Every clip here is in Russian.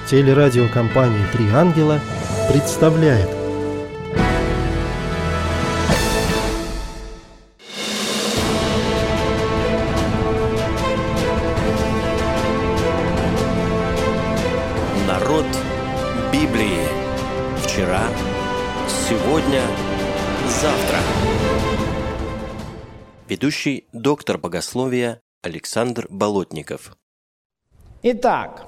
Телерадиокомпания «Три ангела» представляет. Народ Библии. Вчера, сегодня, завтра. Ведущий доктор богословия Александр Болотников. Итак,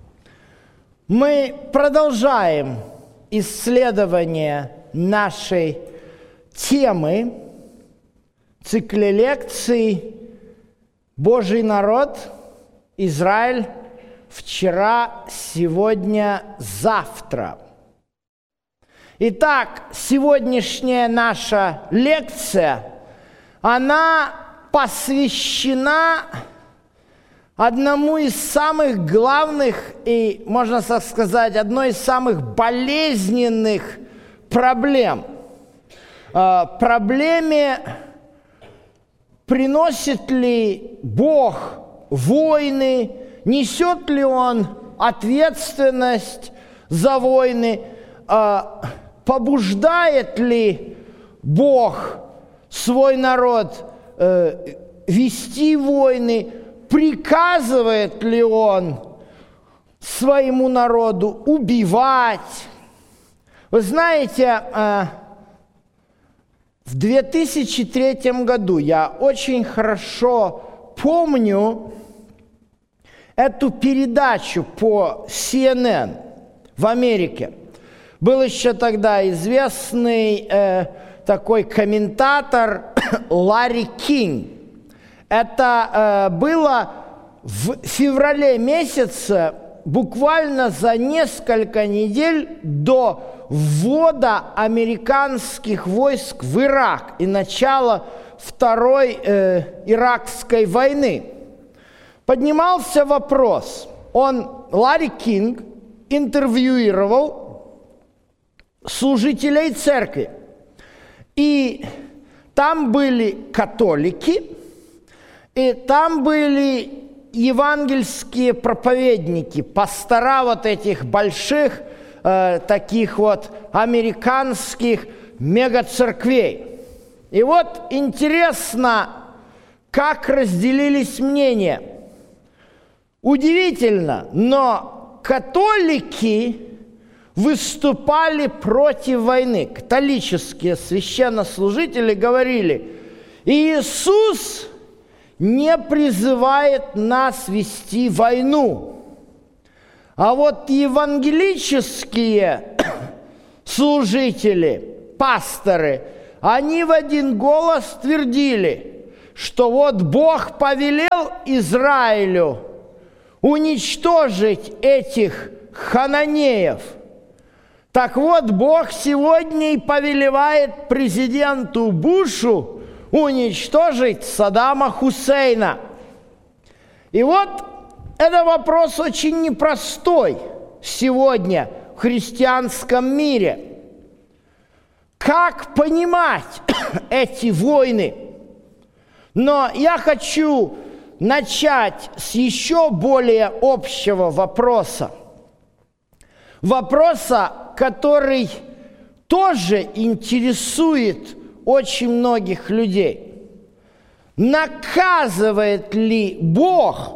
мы продолжаем исследование нашей темы цикла лекций «Божий народ, Израиль, вчера, сегодня, завтра». Итак, сегодняшняя наша лекция, она посвящена одному из самых главных и, можно так сказать, одной из самых болезненных проблем. Проблеме, приносит ли Бог войны, несет ли Он ответственность за войны, побуждает ли Бог свой народ вести войны, приказывает ли Он своему народу убивать. Вы знаете, в 2003 году я очень хорошо помню эту передачу по CNN в Америке. Был еще тогда известный такой комментатор Ларри Кинг. Это было в феврале месяце, буквально за несколько недель до ввода американских войск в Ирак и начала Второй Иракской войны. Поднимался вопрос, Ларри Кинг, интервьюировал служителей церкви. И там были католики, и там были евангельские проповедники, пастора вот этих больших, таких вот американских мегацерквей. И вот интересно, как разделились мнения. Удивительно, но католики выступали против войны. Католические священнослужители говорили: Иисус не призывает нас вести войну. А вот евангелические служители, пасторы, они в один голос твердили, что вот Бог повелел Израилю уничтожить этих хананеев. Так вот, Бог сегодня и повелевает президенту Бушу уничтожить Саддама Хусейна. И вот это вопрос очень непростой сегодня в христианском мире. Как понимать эти войны? Но я хочу начать с еще более общего вопроса. Вопроса, который тоже интересует очень многих людей. Наказывает ли Бог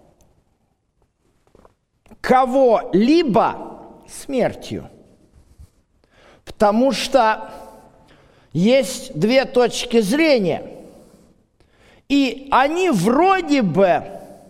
кого-либо смертью? Потому что есть две точки зрения. И они вроде бы,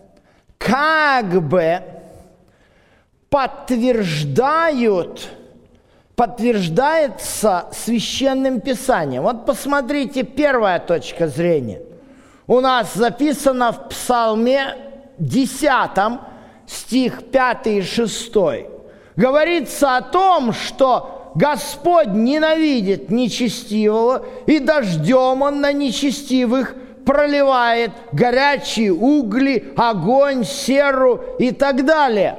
подтверждается Священным Писанием. Вот посмотрите, первая точка зрения. У нас записано в Псалме 10, стих 5 и 6. Говорится о том, что Господь ненавидит нечестивого, и дождем Он на нечестивых проливает горячие угли, огонь, серу и так далее.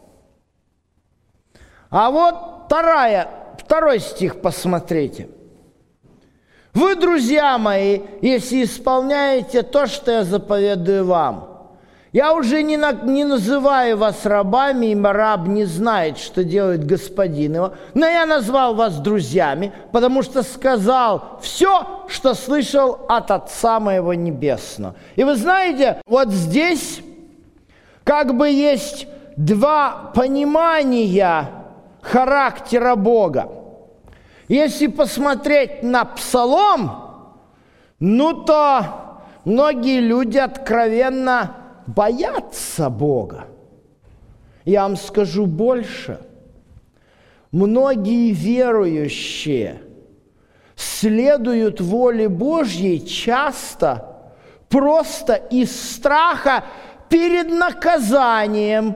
А вот второй стих посмотрите. Вы, друзья мои, если исполняете то, что я заповедую вам, Я уже не называю вас рабами, и раб не знает, что делает господин его, но я назвал вас друзьями, потому что сказал все, что слышал от Отца моего Небесного. И вы знаете, вот здесь как бы есть два понимания характера Бога. Если посмотреть на Псалом, то многие люди откровенно боятся Бога. Я вам скажу больше. Многие верующие следуют воле Божьей часто просто из страха перед наказанием.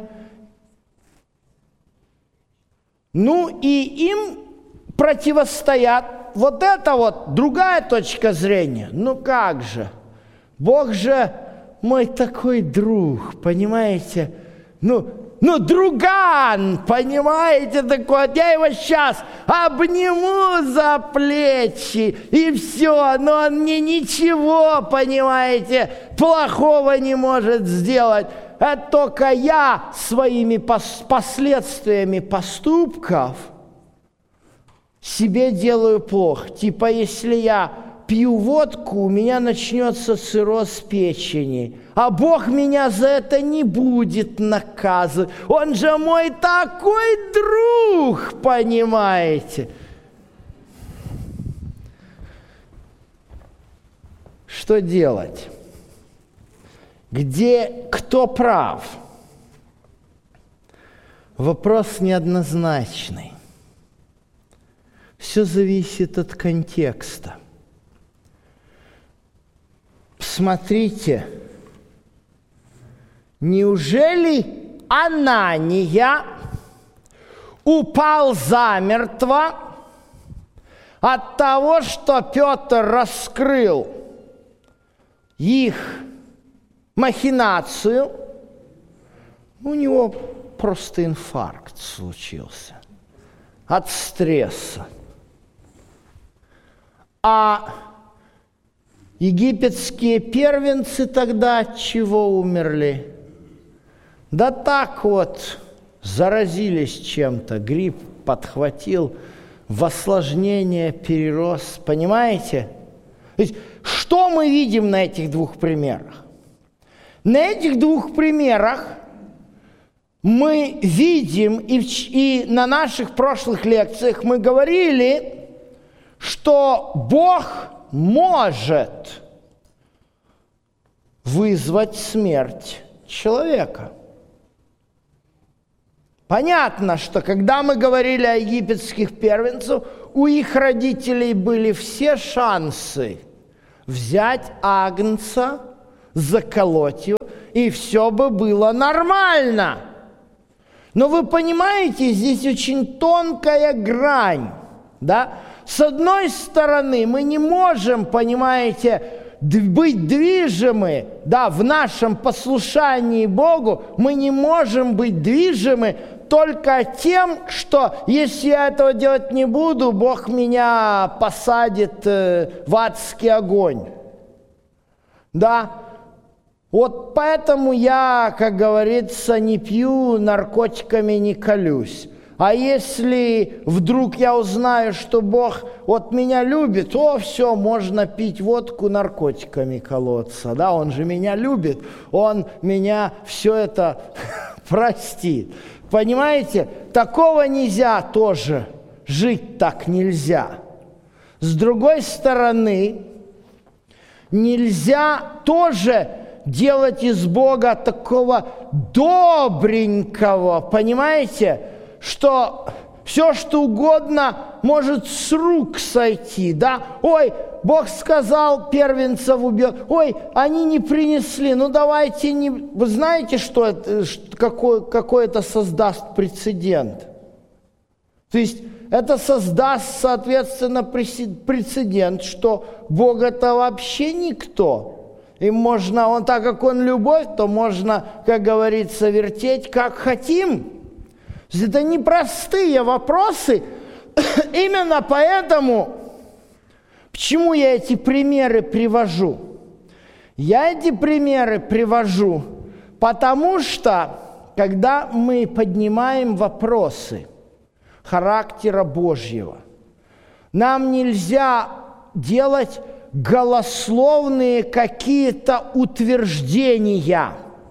И им противостоят вот это вот другая точка зрения. Как же? Бог же мой такой друг, понимаете? Друган, понимаете, такой. Я его сейчас обниму за плечи, и все. Но он мне ничего, понимаете, плохого не может сделать. Это только я своими последствиями поступков себе делаю плохо. Типа, если я пью водку, у меня начнется цирроз печени. А Бог меня за это не будет наказывать. Он же мой такой друг, понимаете? Что делать? Кто прав? Вопрос неоднозначный. Все зависит от контекста. Смотрите, неужели Анания упал замертво от того, что Петр раскрыл их махинацию? У него просто инфаркт случился от стресса. А египетские первенцы тогда от чего умерли? Да так вот, заразились чем-то, грипп подхватил, в осложнение перерос, понимаете? То есть, что мы видим на этих двух примерах? На этих двух примерах мы видим, и на наших прошлых лекциях мы говорили, что Бог может вызвать смерть человека. Понятно, что когда мы говорили о египетских первенцах, у их родителей были все шансы взять агнца, заколоть его, и все бы было нормально. Но вы понимаете, здесь очень тонкая грань, да? С одной стороны, мы не можем, понимаете, быть движимы, да, в нашем послушании Богу, мы не можем быть движимы только тем, что если я этого делать не буду, Бог меня посадит в адский огонь. Да, вот поэтому я, как говорится, не пью, наркотиками не колюсь. А если вдруг я узнаю, что Бог вот меня любит, то все, можно пить водку, наркотиками колоться. Да, Он же меня любит, Он меня все это простит. Понимаете, такого нельзя тоже, жить так нельзя. С другой стороны, нельзя тоже делать из Бога такого добренького, понимаете, что все, что угодно может с рук сойти, да? Ой, Бог сказал, первенцев убил. Ой, они не принесли, давайте не... Вы знаете, что это, какой это создаст прецедент? То есть это создаст, соответственно, прецедент, что Бог это вообще никто. И можно, так как Он любовь, то можно, как говорится, вертеть как хотим. Это непростые вопросы. Именно поэтому, почему я эти примеры привожу? Я эти примеры привожу, Потому что, когда мы поднимаем вопросы характера Божьего, нам нельзя делать голословные какие-то утверждения,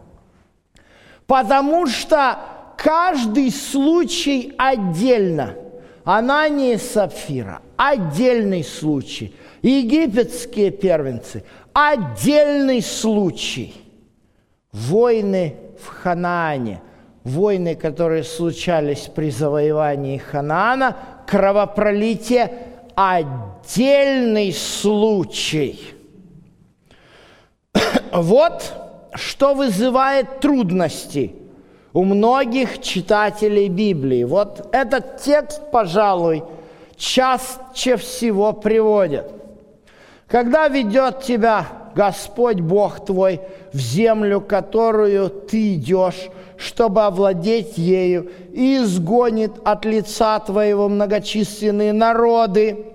потому что каждый случай отдельно. Анания и Сапфира – отдельный случай. Египетские первенцы – отдельный случай. Войны в Ханаане, войны, которые случались при завоевании Ханаана, кровопролитие – отдельный случай. Вот что вызывает трудности у многих читателей Библии. Вот этот текст, пожалуй, чаще всего приводят. Когда ведет тебя Господь Бог твой в землю, которую ты идешь, чтобы овладеть ею, и изгонит от лица твоего многочисленные народы.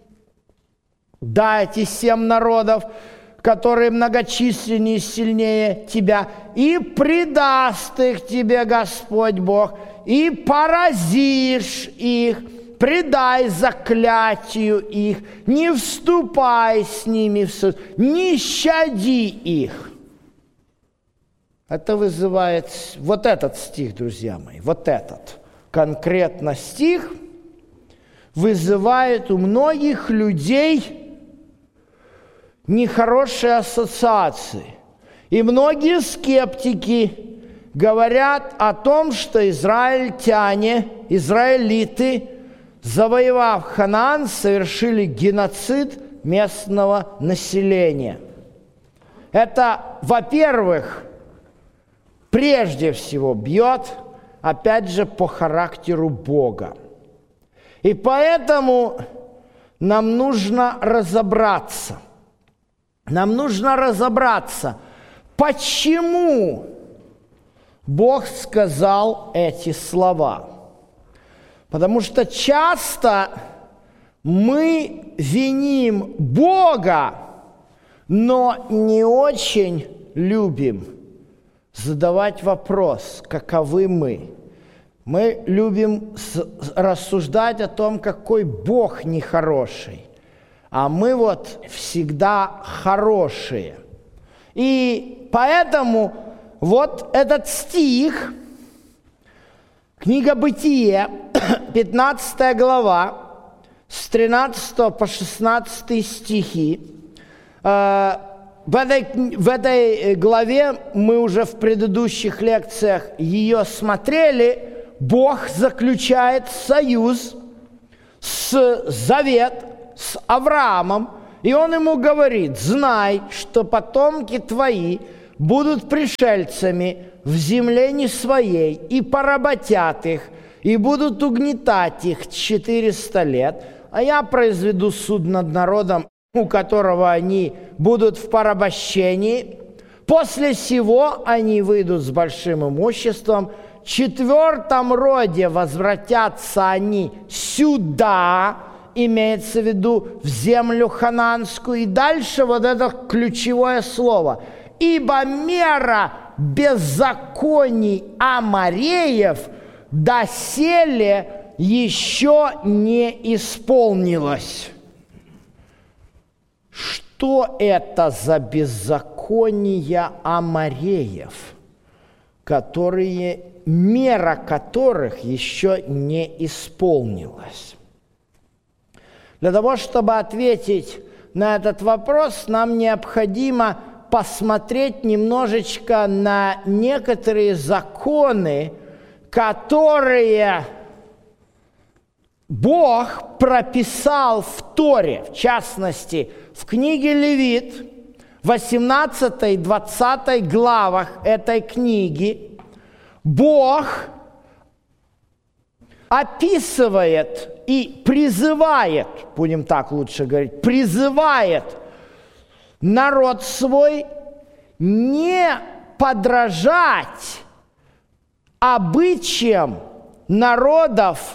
Да, эти 7 народов, которые многочисленнее и сильнее тебя, и предаст их тебе Господь Бог, и поразишь их, предай заклятию их, не вступай с ними в суд, не щади их. Это вызывает вот этот стих, друзья мои, вот этот конкретно стих вызывает у многих людей нехорошие ассоциации. И многие скептики говорят о том, что израилиты, завоевав Ханаан, совершили геноцид местного населения. Это, во-первых, прежде всего бьет, опять же, по характеру Бога. И поэтому нам нужно разобраться. Нам нужно разобраться, почему Бог сказал эти слова. Потому что часто мы виним Бога, но не очень любим задавать вопрос, каковы мы. Мы любим рассуждать о том, какой Бог нехороший. А мы вот всегда хорошие. И поэтому вот этот стих, книга Бытие, 15 глава, с 13 по 16 стихи. В этой главе мы уже в предыдущих лекциях ее смотрели. Бог заключает союз, завет с Авраамом, и он ему говорит: знай, что потомки твои будут пришельцами в земле не своей, и поработят их, и будут угнетать их 400 лет, а я произведу суд над народом, у которого они будут в порабощении. После сего они выйдут с большим имуществом, в 4-м роде возвратятся они сюда, имеется в виду в землю ханаанскую. И дальше вот это ключевое слово. Ибо мера беззаконий амореев доселе еще не исполнилась. Что это за беззакония амореев, мера которых еще не исполнилась? Для того, чтобы ответить на этот вопрос, нам необходимо посмотреть немножечко на некоторые законы, которые Бог прописал в Торе, в частности, в книге Левит, 18 и 20 главах этой книги. Бог описывает и призывает, будем так лучше говорить, призывает народ свой не подражать обычаям народов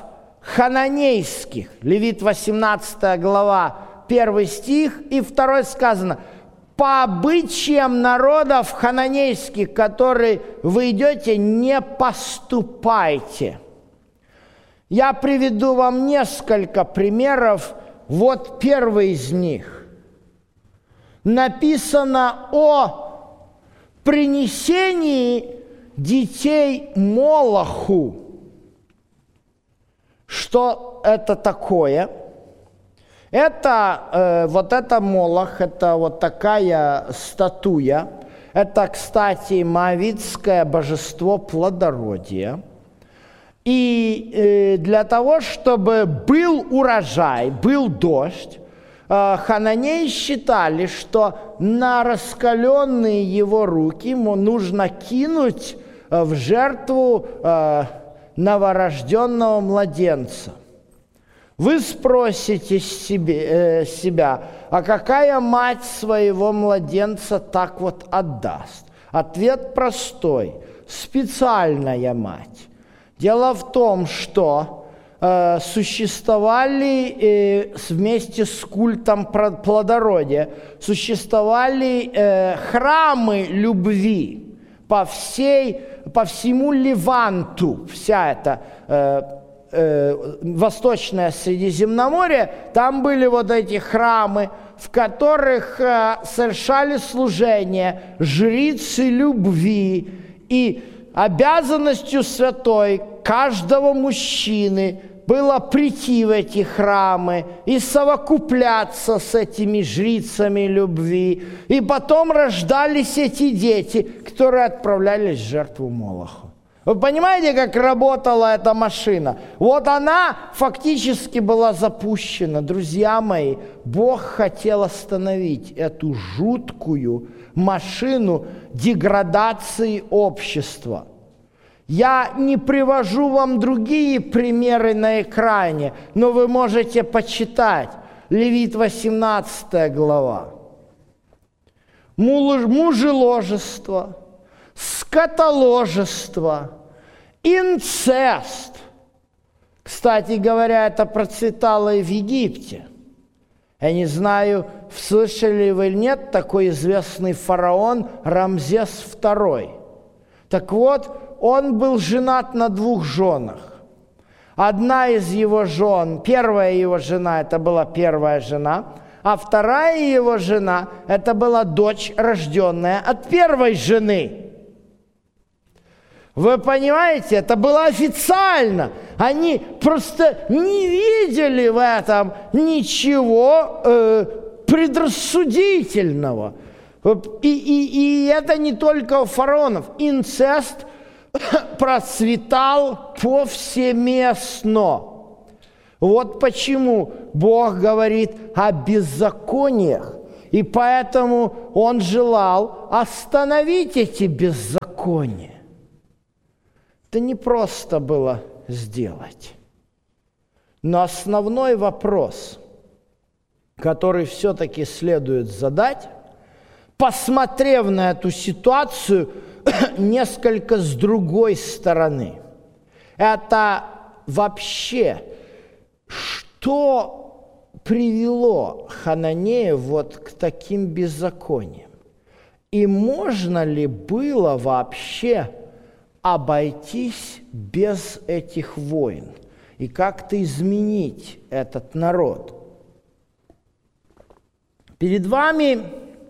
хананейских. Левит 18 глава, 1 стих и 2 сказано: по обычаям народов хананейских, которые вы идете, не поступайте. Я приведу вам несколько примеров. Вот первый из них. Написано о принесении детей Молоху. Что это такое? Это Молох, это вот такая статуя. Это, кстати, моавитское божество плодородия. И для того, чтобы был урожай, был дождь, хананеи считали, что на раскаленные его руки ему нужно кинуть в жертву новорожденного младенца. Вы спросите себя, а какая мать своего младенца так вот отдаст? Ответ простой – специальная мать. Дело в том, что существовали вместе с культом плодородия, существовали храмы любви по всему Леванту, вся эта Восточное Средиземноморье, там были вот эти храмы, в которых совершали служение жрицы любви, и обязанностью святой каждого мужчины было прийти в эти храмы и совокупляться с этими жрицами любви. И потом рождались эти дети, которые отправлялись в жертву Молоху. Вы понимаете, как работала эта машина? Вот она фактически была запущена. Друзья мои, Бог хотел остановить эту жуткую машину деградации общества. Я не привожу вам другие примеры на экране, но вы можете почитать. Левит 18 глава. Мужеложество, скотоложество, инцест. Кстати говоря, это процветало и в Египте. Я не знаю, слышали вы или нет, такой известный фараон Рамзес II. Так вот, он был женат на 2 женах. Одна из его жен, первая его жена, это была первая жена, а вторая его жена, это была дочь, рожденная от первой жены. Вы понимаете, это было официально. Они просто не видели в этом ничего предрассудительного. И это не только у фараонов. Инцест процветал повсеместно. Вот почему Бог говорит о беззакониях. И поэтому Он желал остановить эти беззакония. Это не просто было сделать. Но основной вопрос, который все-таки следует задать, посмотрев на эту ситуацию несколько с другой стороны, это вообще, что привело хананеев вот к таким беззакониям? И можно ли было вообще обойтись без этих войн и как-то изменить этот народ? Перед вами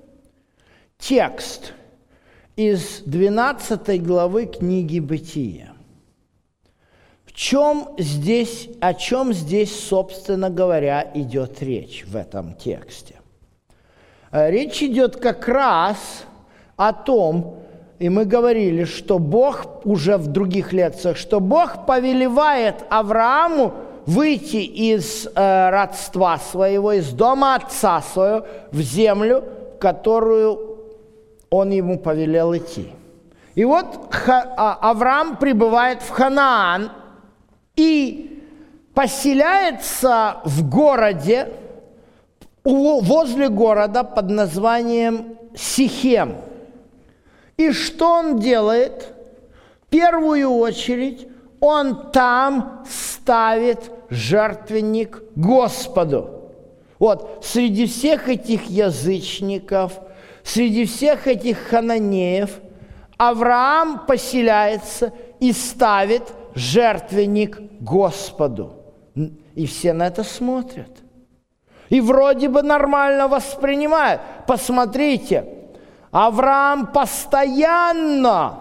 текст из 12 главы книги Бытия. О чем здесь, собственно говоря, идет речь в этом тексте? Речь идет как раз о том, и мы говорили, что Бог, уже в других лекциях, что Бог повелевает Аврааму выйти из родства своего, из дома отца своего, в землю, которую он ему повелел идти. И вот Авраам прибывает в Ханаан и поселяется в городе, возле города под названием Сихем. И что он делает? В первую очередь он там ставит жертвенник Господу. Вот, среди всех этих язычников, Среди всех этих хананеев Авраам поселяется и ставит жертвенник Господу. И все на это смотрят. И вроде бы нормально воспринимают. Посмотрите, Авраам постоянно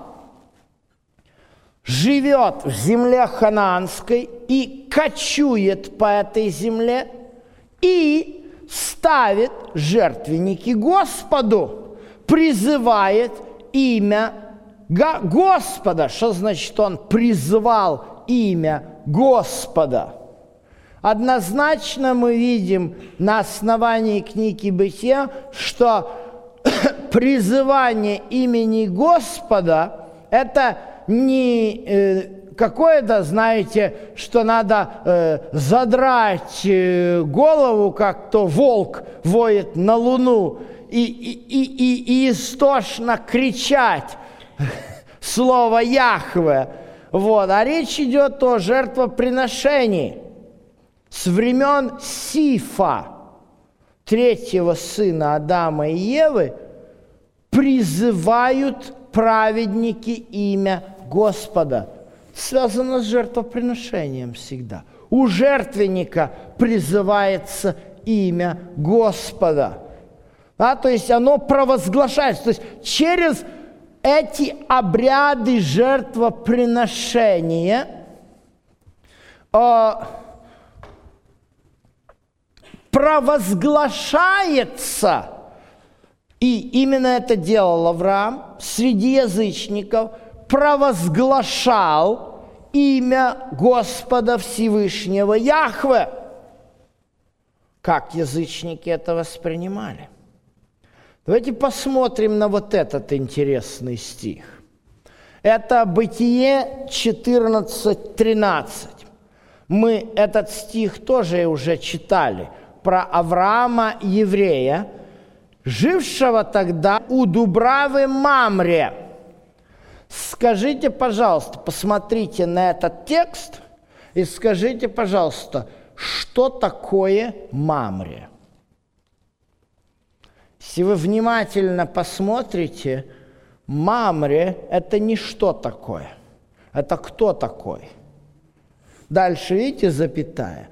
живет в земле ханаанской и кочует по этой земле и ставит жертвенники Господу, призывает имя Господа. Что значит, он призвал имя Господа? Однозначно мы видим на основании книги Бытия, что призывание имени Господа – это не какое-то, знаете, что надо задрать голову, как то волк воет на луну, и истошно кричать слово Яхве. Вот. А речь идет о жертвоприношении. С времен Сифа, третьего сына Адама и Евы, призывают праведники имя Господа. Связано с жертвоприношением всегда. У жертвенника призывается имя Господа. Да, то есть оно провозглашается. То есть через эти обряды жертвоприношения провозглашается, и именно это делал Авраам среди язычников, провозглашал имя Господа Всевышнего Яхве. Как язычники это воспринимали? Давайте посмотрим на вот этот интересный стих. Это Бытие 14:13. Мы этот стих тоже уже читали. Про Авраама, еврея, жившего тогда у Дубравы Мамре. Скажите, пожалуйста, посмотрите на этот текст и скажите, пожалуйста, что такое Мамре? Если вы внимательно посмотрите, Мамре – это не что такое. Это кто такой? Дальше, видите, запятая.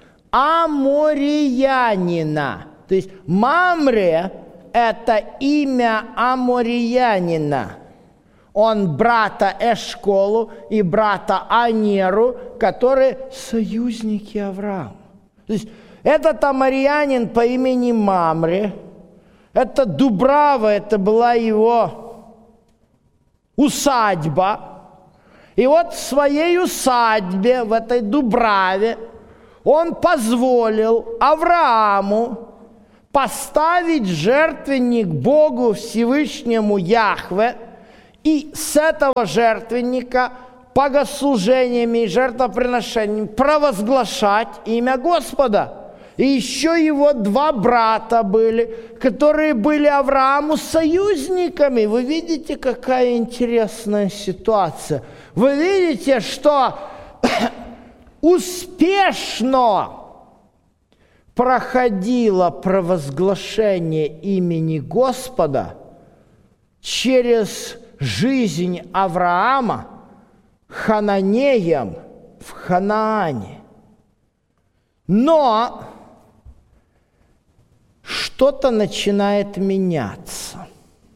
Аморьянина. То есть Мамре – это имя аморьянина. Он брата Эшколу и брата Анеру, которые союзники Авраама. То есть этот аморьянин по имени Мамре, это Дубрава, это была его усадьба. И вот в своей усадьбе, в этой Дубраве, он позволил Аврааму поставить жертвенник Богу Всевышнему Яхве, и с этого жертвенника богослужениями и жертвоприношениями провозглашать имя Господа. И еще его два брата были, которые были Аврааму союзниками. Вы видите, какая интересная ситуация. Вы видите, что успешно проходило провозглашение имени Господа через жизнь Авраама хананеям в Ханаане. Но что-то начинает меняться.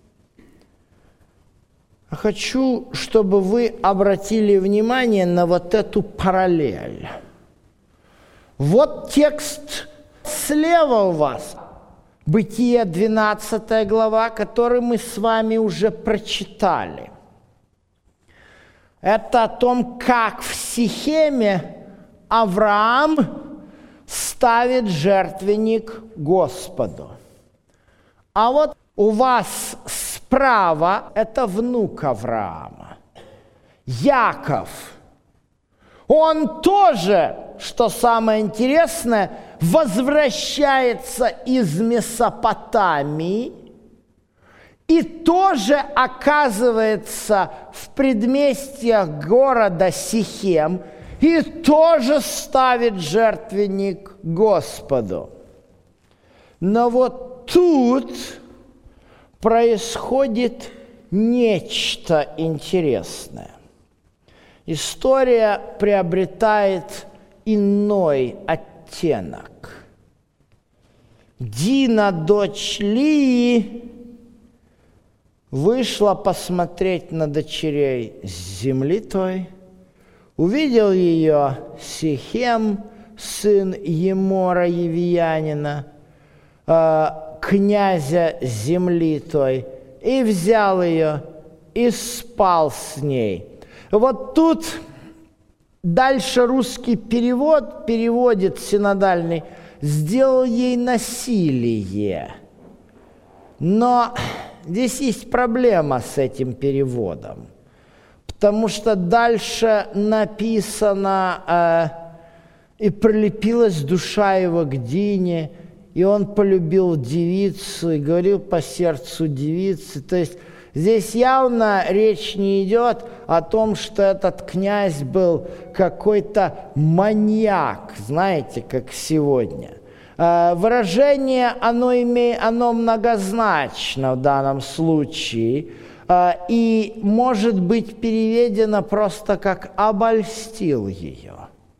Хочу, чтобы вы обратили внимание на вот эту параллель. Вот текст слева у вас. Бытие 12 глава, который мы с вами уже прочитали. Это о том, как в Сихеме Авраам ставит жертвенник Господу. А вот у вас справа это внук Авраама, Яков. Он тоже, что самое интересное, возвращается из Месопотамии и тоже оказывается в предместьях города Сихем и тоже ставит жертвенник Господу. Но вот тут происходит нечто интересное. История приобретает иной оттенок. Дина, дочь Лии, вышла посмотреть на дочерей с земли той. Увидел ее Сихем, сын Емора Евиянина, князя земли той, и взял ее, и спал с ней. Вот тут дальше русский перевод переводит синодальный, сделал ей насилие. Но здесь есть проблема с этим переводом, потому что дальше написано «И прилепилась душа его к Дине, и он полюбил девицу, и говорил по сердцу девицы». То есть здесь явно речь не идет о том, что этот князь был какой-то маньяк, знаете, как сегодня. Выражение, оно многозначно в данном случае, и может быть переведено просто как «обольстил ее».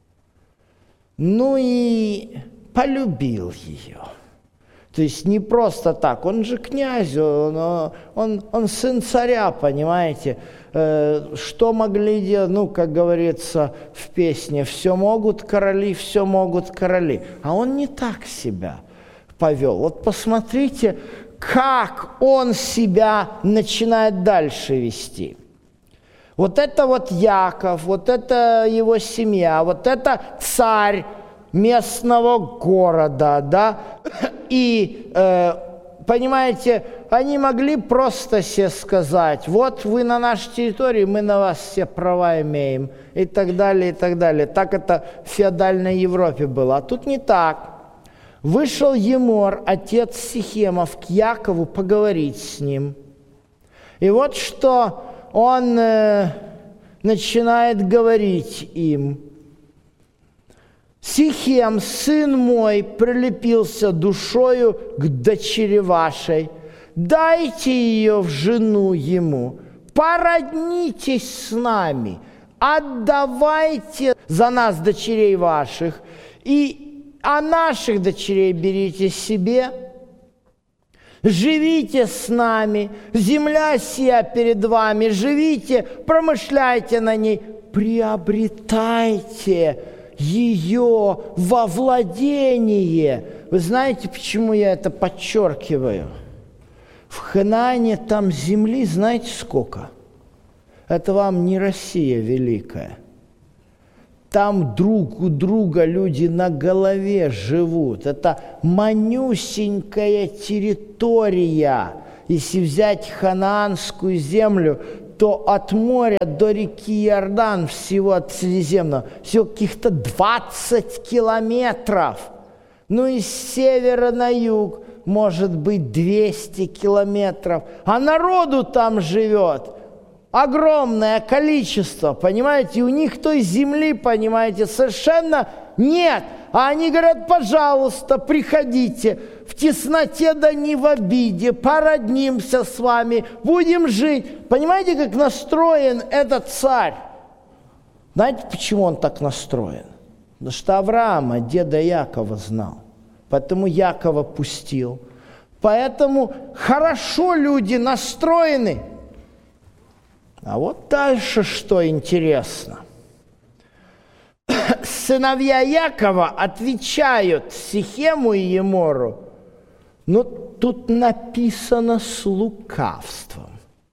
Ну и полюбил ее. То есть не просто так, он же князь, он сын царя, понимаете. Что могли делать, ну, как говорится в песне, все могут короли, а он не так себя повел. Вот посмотрите, как он себя начинает дальше вести. Вот это вот Яков, вот это его семья, вот это царь местного города, да, и, понимаете, они могли просто себе сказать, вот вы на нашей территории, мы на вас все права имеем, и так далее, и так далее. Так это в феодальной Европе было, а тут не так. Вышел Емор, отец Сихемов, к Якову поговорить с ним. И вот что он начинает говорить им. «Сихем, сын мой, прилепился душою к дочери вашей. Дайте ее в жену ему, породнитесь с нами, отдавайте за нас дочерей ваших, а наших дочерей берите себе. Живите с нами, земля сия перед вами, живите, промышляйте на ней, приобретайте ее во владение». Вы знаете, почему я это подчеркиваю? В Ханаане там земли, знаете, сколько? Это вам не Россия великая. Там друг у друга люди на голове живут. Это манюсенькая территория. Если взять ханаанскую землю, то от моря до реки Иордан всего от Средиземного, всего каких-то 20 километров. Ну и с севера на юг, может быть, 200 километров. А народу там живет огромное количество, понимаете, у них той земли, понимаете, совершенно нет. А они говорят, пожалуйста, приходите, в тесноте да не в обиде, породнимся с вами, будем жить. Понимаете, как настроен этот царь? Знаете, почему он так настроен? Потому что Авраама, деда Якова, знал. Поэтому Якова пустил. Поэтому хорошо люди настроены. А вот дальше что интересно. Сыновья Якова отвечают Сихему и Емору, но тут написано с лукавством.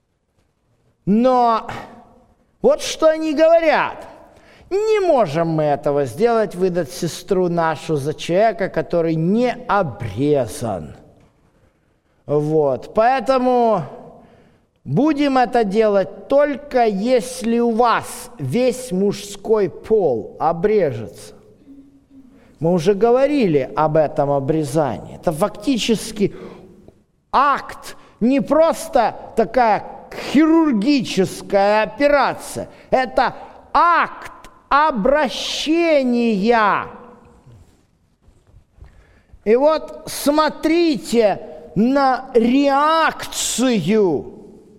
Но вот что они говорят. Не можем мы этого сделать, выдать сестру нашу за человека, который не обрезан. Вот, поэтому будем это делать только если у вас весь мужской пол обрежется. Мы уже говорили об этом обрезании. Это фактически акт, не просто такая хирургическая операция. Это акт обращения. И вот смотрите, на реакцию.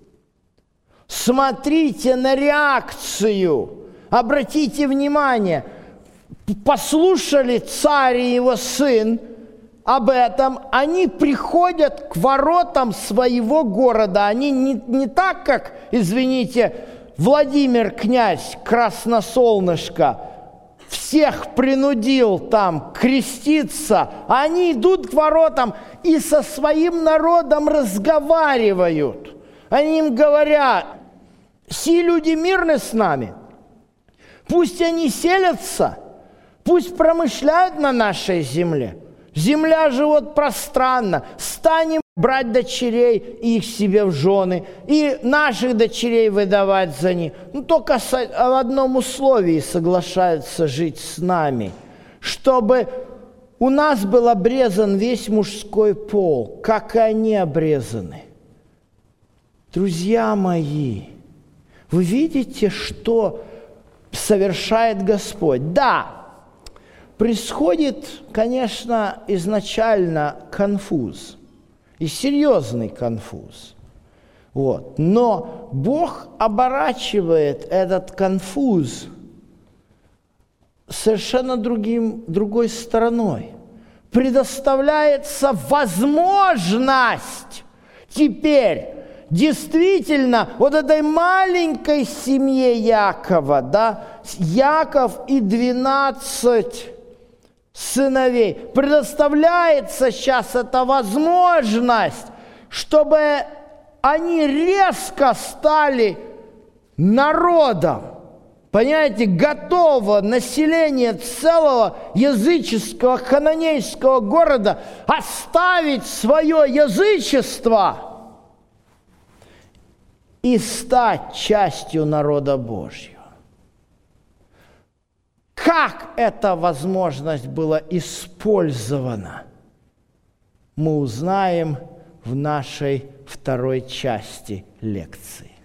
Смотрите на реакцию. Обратите внимание, послушали царь и его сын об этом, они приходят к воротам своего города. Они не так, как, извините, Владимир князь Красносолнышко всех принудил там креститься. Они идут к воротам и со своим народом разговаривают. Они им говорят: «Си люди мирны с нами, пусть они селятся, пусть промышляют на нашей земле. Земля живет пространно, станем брать дочерей и их себе в жены, и наших дочерей выдавать за них. Но только в одном условии соглашаются жить с нами, чтобы у нас был обрезан весь мужской пол, как и они обрезаны». Друзья мои, вы видите, что совершает Господь? Да, происходит, конечно, изначально конфуз, и серьезный конфуз. Но Бог оборачивает этот конфуз совершенно другой стороной. Предоставляется возможность теперь действительно вот этой маленькой семье Якова, да, Яков и 12 сыновей, предоставляется сейчас эта возможность, чтобы они резко стали народом. Понимаете, готово население целого языческого хананейского города оставить свое язычество и стать частью народа Божьего. Как эта возможность была использована, мы узнаем в нашей второй части лекции.